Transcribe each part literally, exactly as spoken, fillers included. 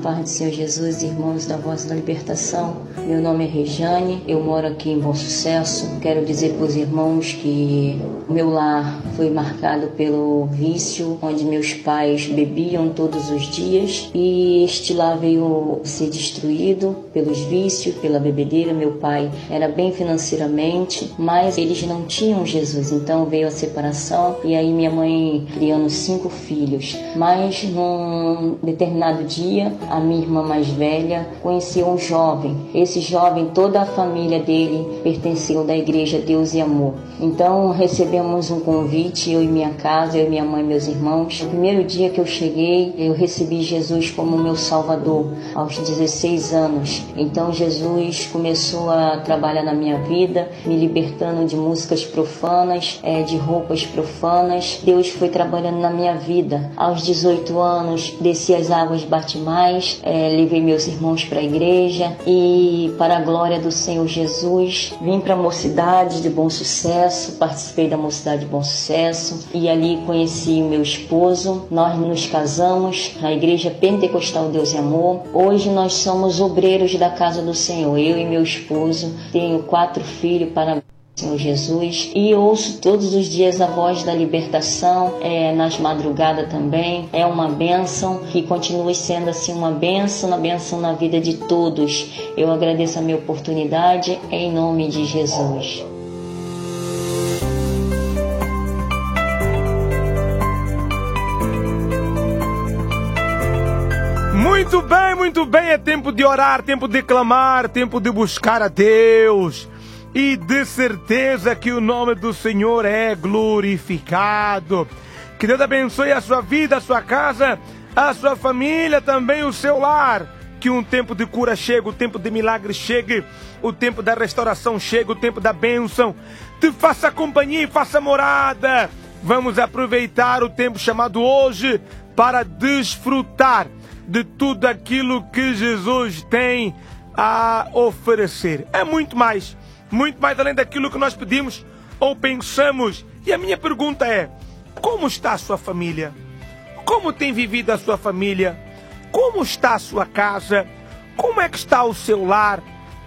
paz do Senhor Jesus, irmãos da Voz da Libertação. Meu nome é Rejane, eu moro aqui em Bom Sucesso. Quero dizer para os irmãos que o meu lar foi marcado pelo vício, onde meus pais bebiam todos os dias, e este lar veio ser destruído pelos vícios, pela bebedeira. Meu pai era bem financeiramente, mas eles não tinham Jesus, então veio a separação, e aí minha mãe criando cinco filhos. Mas num determinado dia, a minha irmã mais velha conheceu um jovem. Esse jovem, toda a família dele pertenceu da igreja Deus e Amor. Então recebemos um convite, eu e minha casa, eu e minha mãe e meus irmãos. No primeiro dia que eu cheguei, eu recebi Jesus como meu Salvador, aos dezesseis anos. Então Jesus começou a trabalhar na minha vida, me libertando de músicas profanas, é, de roupas profanas. Deus foi trabalhando na minha vida. Aos dezoito anos, desci as águas batimais, é, levei meus irmãos para a igreja e, para a glória do Senhor Jesus, vim para a Mocidade de Bom Sucesso, participei da Mocidade de Bom Sucesso e ali conheci o meu esposo. Nós nos casamos na Igreja Pentecostal Deus e Amor. Hoje nós somos obreiros da casa do Senhor, eu e meu esposo. Tenho quatro filhos para Senhor Jesus, e ouço todos os dias a Voz da Libertação, é, nas madrugadas também. É uma bênção, que continue sendo assim uma bênção, uma bênção na vida de todos. Eu agradeço a minha oportunidade, em nome de Jesus. Muito bem, muito bem, é tempo de orar, tempo de clamar, tempo de buscar a Deus. E de certeza que o nome do Senhor é glorificado. Que Deus abençoe a sua vida, a sua casa, a sua família, também o seu lar. Que um tempo de cura chegue, o tempo de milagre chegue, o tempo da restauração chegue, o tempo da bênção. Te faça companhia e faça morada. Vamos aproveitar o tempo chamado hoje para desfrutar de tudo aquilo que Jesus tem a oferecer. É muito mais. Muito mais além daquilo que nós pedimos ou pensamos. E a minha pergunta é: como está a sua família? Como tem vivido a sua família? Como está a sua casa? Como é que está o seu lar?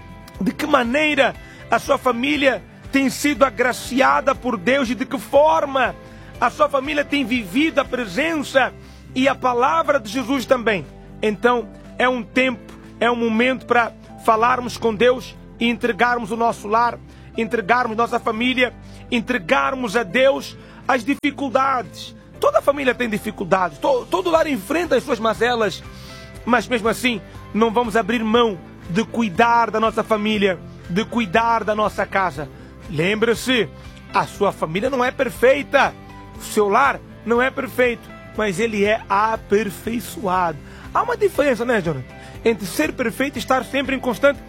De que maneira a sua família tem sido agraciada por Deus? E de que forma a sua família tem vivido a presença e a palavra de Jesus também? Então é um tempo, é um momento para falarmos com Deus e entregarmos o nosso lar, entregarmos nossa família, entregarmos a Deus as dificuldades. Toda família tem dificuldades, todo, todo lar enfrenta as suas mazelas, mas mesmo assim não vamos abrir mão de cuidar da nossa família, de cuidar da nossa casa. Lembre-se, a sua família não é perfeita, o seu lar não é perfeito, mas ele é aperfeiçoado. Há uma diferença, né, Jonathan? Entre ser perfeito e estar sempre em constante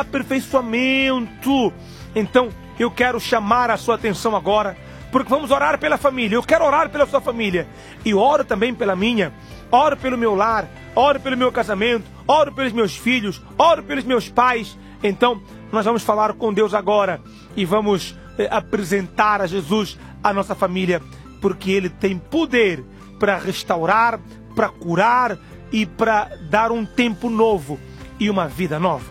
aperfeiçoamento. Então, eu quero chamar a sua atenção agora, porque vamos orar pela família. Eu quero orar pela sua família. E oro também pela minha. Oro pelo meu lar, oro pelo meu casamento, oro pelos meus filhos, oro pelos meus pais. Então, nós vamos falar com Deus agora e vamos eh, apresentar a Jesus a nossa família, porque Ele tem poder para restaurar, para curar e para dar um tempo novo e uma vida nova.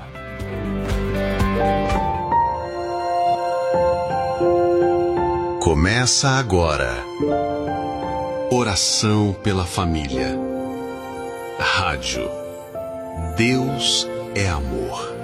Começa agora. Oração pela família. Rádio Deus é Amor.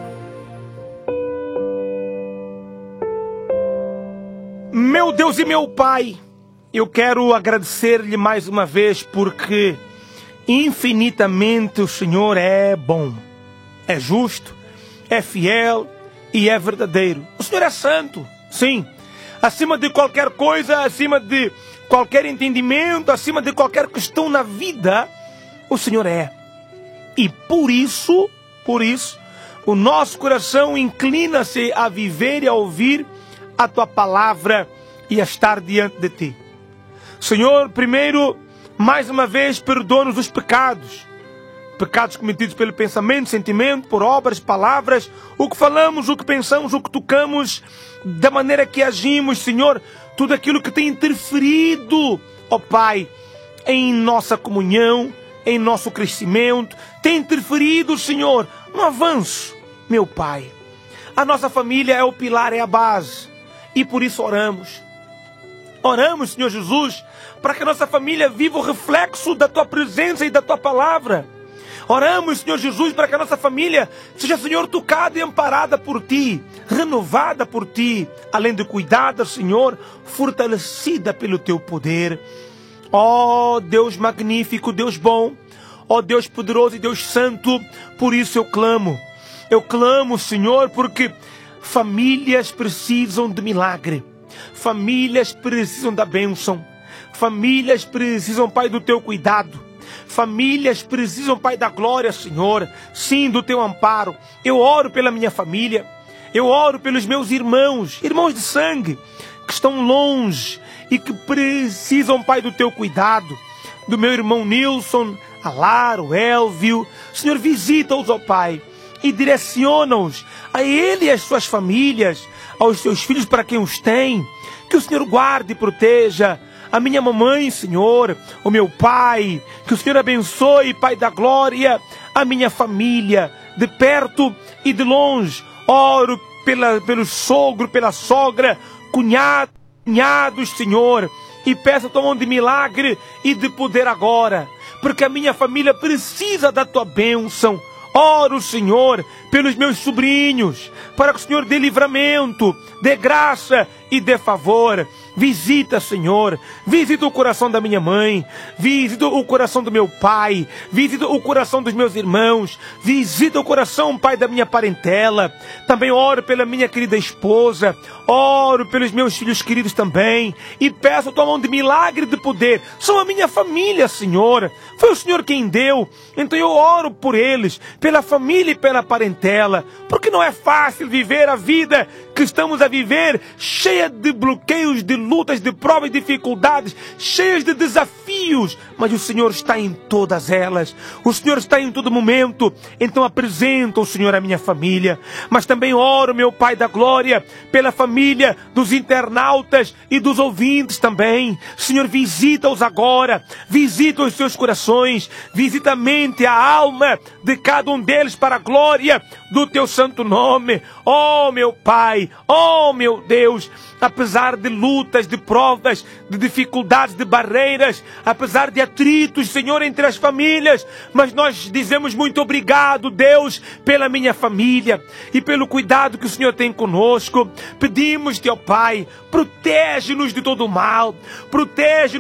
Meu Deus e meu Pai, eu quero agradecer-lhe mais uma vez, porque infinitamente o Senhor é bom, é justo, é fiel e é verdadeiro. O Senhor é santo, sim. Acima de qualquer coisa, acima de qualquer entendimento, acima de qualquer questão na vida, o Senhor é. E por isso, por isso, o nosso coração inclina-se a viver e a ouvir a Tua palavra e a estar diante de Ti. Senhor, primeiro, mais uma vez, perdoa-nos os pecados. Pecados cometidos pelo pensamento, sentimento, por obras, palavras, o que falamos, o que pensamos, o que tocamos, da maneira que agimos, Senhor, tudo aquilo que tem interferido, ó Pai, em nossa comunhão, em nosso crescimento, tem interferido, Senhor, no avanço, meu Pai. A nossa família é o pilar, é a base, e por isso oramos. Oramos, Senhor Jesus, para que a nossa família viva o reflexo da Tua presença e da Tua palavra. Oramos, Senhor Jesus, para que a nossa família seja, Senhor, tocada e amparada por Ti, renovada por Ti, além de cuidada, Senhor, fortalecida pelo Teu poder. Ó Deus magnífico, Deus bom, ó Deus poderoso e Deus santo, por isso eu clamo. Eu clamo, Senhor, porque famílias precisam de milagre. Famílias precisam da bênção. Famílias precisam, Pai, do Teu cuidado. Famílias precisam, Pai, da glória, Senhor. Sim, do Teu amparo. Eu oro pela minha família. Eu oro pelos meus irmãos, irmãos de sangue, que estão longe e que precisam, Pai, do Teu cuidado. Do meu irmão Nilson, a Lara, o Elvio. Senhor, visita-os, ó Pai, e direciona-os a ele e as suas famílias, aos seus filhos para quem os tem. Que o Senhor guarde e proteja a minha mamãe, Senhor, o meu pai. Que o Senhor abençoe, Pai da glória, a minha família, de perto e de longe. Oro pela, pelo sogro, pela sogra, cunhado, cunhados, Senhor, e peço a Tua mão de milagre e de poder agora, porque a minha família precisa da Tua bênção. Oro, Senhor, pelos meus sobrinhos, para que o Senhor dê livramento, dê graça e dê favor. Visita, Senhor, visita o coração da minha mãe, visita o coração do meu pai, visita o coração dos meus irmãos, visita o coração, Pai, da minha parentela. Também oro pela minha querida esposa, oro pelos meus filhos queridos também, e peço a Tua mão de milagre e de poder. São a minha família, Senhor, foi o Senhor quem deu, então eu oro por eles, pela família e pela parentela, porque não é fácil viver a vida que estamos a viver, cheia de bloqueios, de lutas, de provas e dificuldades, cheias de desafios, mas o Senhor está em todas elas, o Senhor está em todo momento. Então apresenta o Senhor a minha família, mas também oro, meu Pai da glória, pela família dos internautas e dos ouvintes também. Senhor, visita-os agora, visita os seus corações, visita a mente, a alma de cada um deles para a glória do Teu santo nome. Oh meu Pai, oh meu Deus, apesar de lutas, de provas, de dificuldades, de barreiras, apesar de atritos, Senhor, entre as famílias, mas nós dizemos muito obrigado, Deus, pela minha família e pelo cuidado que o Senhor tem conosco. Pedimos-te, ó Pai, protege-nos de todo o mal, protege